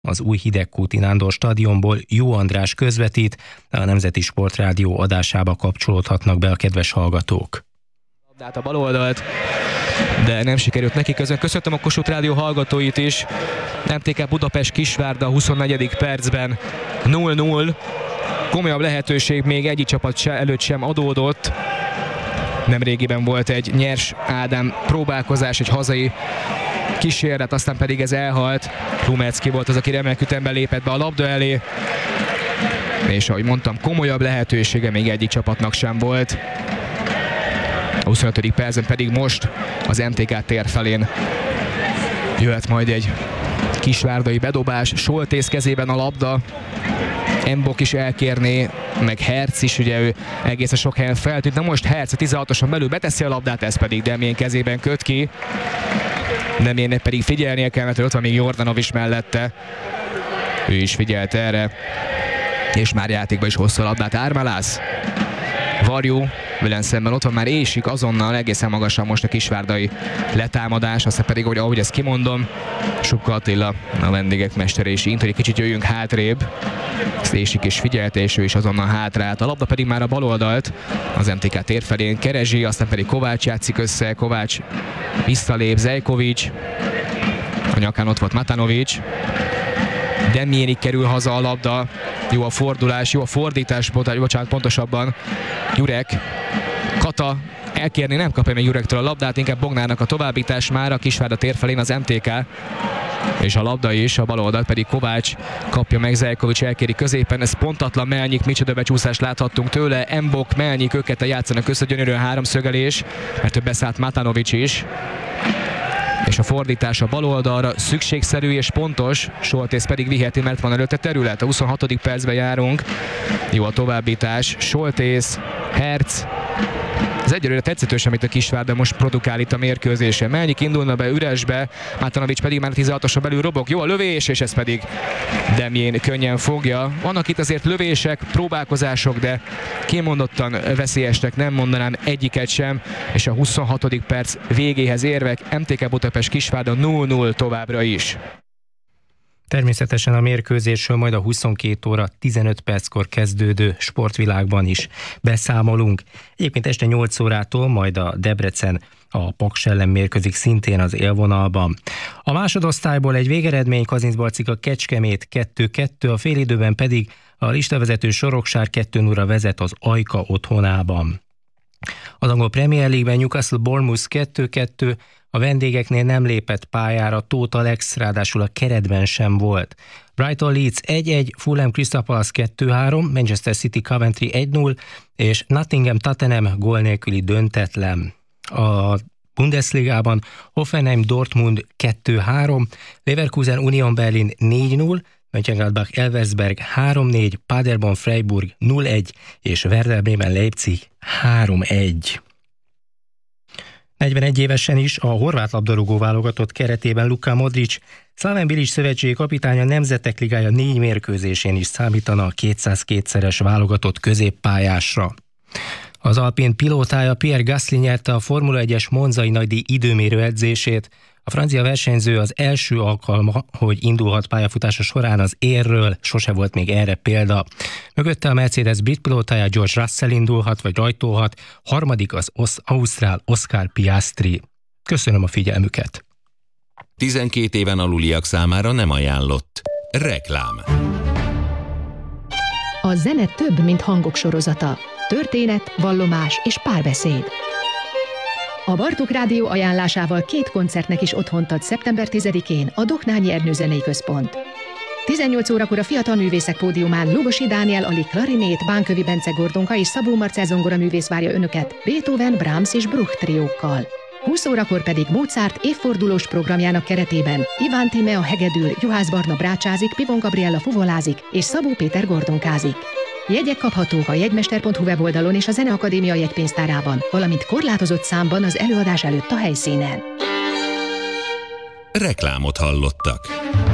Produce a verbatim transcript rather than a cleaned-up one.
Az új Hidegkúti Nándor stadionból Jó András közvetít, a Nemzeti Sportrádió adásába kapcsolódhatnak be a kedves hallgatók. Labdát a bal oldalt, de nem sikerült neki. Közben köszöntöm a Kossuth Rádió hallgatóit is. em té ká Budapest Kisvárda huszonnegyedik percben nulla nulla. Komolyabb lehetőség még egyik csapat se, előtt sem adódott. Nemrégiben volt egy Nyers Ádám próbálkozás, egy hazai kísérlet, aztán pedig ez elhalt. Lumecki volt az, aki remek ütemben lépett be a labda elé. És ahogy mondtam, komolyabb lehetősége még egyik csapatnak sem volt. A huszonötödik percben pedig most az em té ká tér felén jöhet majd egy kisvárdai bedobás. Soltész kezében a labda. Embok is elkérné, meg Herc is, ugye ő egészen sok helyen feltűnt. Na most Herc a tizenhatoson belül beteszi a labdát, ez pedig Demjén kezében köt ki. Demjénnek pedig figyelnie kell, mert ott van még Jordanov is mellette. Ő is figyelt erre. És már játékban is hozza a labdát Ármalász. Varjú, velem szemben ott van már Ésik, azonnal egészen magasan most a kisvárdai letámadás, aztán pedig, hogy ahogy ezt kimondom, Sukka Attila, a vendégek mestere és int, hogy egy kicsit jöjjünk hátrébb. Ezt Ésik is figyelte, és ő is azonnal hátrált. A labda pedig már a bal oldalt, az em té ká tér felén Kerezsi, aztán pedig Kovács játszik össze, Kovács visszalép, Zejkovics, a nyakán ott volt Matanovics. Demjénig kerül haza a labda, jó a fordulás, jó a fordítás, bocsánat, pontosabban Jurek, Kata elkérni nem kapja még Jurektől a labdát, inkább Bognárnak a továbbítás már a Kisvárda tér felén az em té ká, és a labda is, a bal oldalt pedig Kovács kapja meg, Zejkovics elkéri középen, ez pontatlan, Melnyik, micsoda becsúszást láthattunk tőle, Embok, Melnyik, őket játszanak össze, gyönyörűen háromszögelés, mert ő beszállt Matanovics is. És a fordítás a bal oldalra szükségszerű és pontos, Soltész pedig viheti, mert van előtte terület. A huszonhatodik percben járunk. Jó a továbbítás. Soltész, Herc. Ez egyelőre tetszetős, amit a Kisvárda most produkál itt a mérkőzésen. Melnyik indulna be üresbe, Matanovics pedig már tizenhatoson belül robog. Jó a lövés, és ez pedig Demjén könnyen fogja. Vannak itt azért lövések, próbálkozások, de kimondottan veszélyesnek nem mondanám egyiket sem, és a huszonhatodik perc végéhez érvek em té ká Budapest Kisvárda nulla nulla továbbra is. Természetesen a mérkőzésről majd a huszonkét óra tizenöt perckor kezdődő Sportvilágban is beszámolunk. Egyébként este nyolc órától majd a Debrecen a Paks ellen mérkőzik szintén az élvonalban. A másodosztályból egy végeredmény, Kazincbarcika Kecskemét kettő kettő, a félidőben pedig a listavezető Soroksár kettő nulla vezet az Ajka otthonában. Az angol Premier League-ben Newcastle Bournemouth kettő kettő, a vendégeknél nem lépett pályára Tóth Alex, ráadásul a keretben sem volt. Brighton Leeds egy egy, Fulham Crystal Palace kettő három, Manchester City Coventry egy nulla, és Nottingham Tottenham gól nélküli döntetlen. A Bundesligában Hoffenheim Dortmund kettő három, Leverkusen Union Berlin négy nulla, Mönchengladbach Elversberg három négy, Paderborn Freiburg nulla egy, és Werder Bremen Leipzig három egy. negyvenegy évesen is a horvát labdarúgó válogatott keretében Luka Modric, Slaven Bilic szövetségi kapitánya Nemzetek Ligája négy mérkőzésén is számítana a kétszázkétszeres válogatott középpályásra. Az alpin pilótája Pierre Gasly nyerte a Formula egyes monzai nagydíj időmérő edzését. A francia versenyző az első alkalma, hogy indulhat pályafutása során az érről, sose volt még erre példa. Mögötte a Mercedes brit pilótája George Russell indulhat, vagy rajtolhat, harmadik az osz- ausztrál Oscar Piastri. Köszönöm a figyelmüket! tizenkét éven aluliak számára nem ajánlott. Reklám. A zene több, mint hangok sorozata. Történet, vallomás és párbeszéd. A Bartók Rádió ajánlásával két koncertnek is otthont ad szeptember tizedikén a Doknányi Ernő Zenei Központ. tizennyolc órakor a Fiatal Művészek Pódiumán Lugosi Dániel Ali klarinét, Bánkövi Bence Gordonka és Szabó Marcell zongoraművész várja önöket Beethoven, Brahms és Bruch triókkal. húsz órakor pedig Mozart évfordulós programjának keretében Iván Tíme a hegedül, Juhász Barna brácsázik, Pivon Gabriella fuvolázik és Szabó Péter gordonkázik. Jegyek kaphatók a jegymester pont hu weboldalon és a Zeneakadémia jegypénztárában, valamint korlátozott számban az előadás előtt a helyszínen. Reklámot hallottak.